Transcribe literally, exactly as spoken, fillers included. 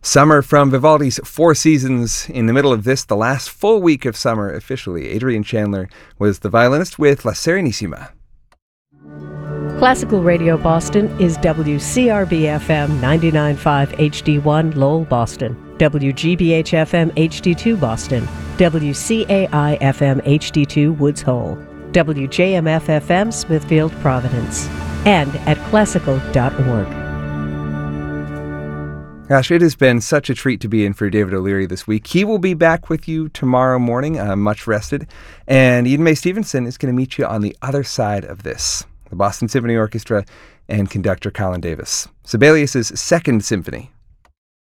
Summer from Vivaldi's Four Seasons. In the middle of this, the last full week of summer officially, Adrian Chandler was the violinist with La Serenissima. Classical Radio Boston is W C R B F M ninety-nine point five H D one Lowell, Boston, W G B H F M H D two Boston, W C A I F M H D two Woods Hole, W J M F F M Smithfield, Providence, and at classical dot org. Gosh, it has been such a treat to be in for David O'Leary this week. He will be back with you tomorrow morning, uh, much rested. And Eden Mae Stevenson is going to meet you on the other side of this. The Boston Symphony Orchestra and conductor Colin Davis. Sibelius' Second Symphony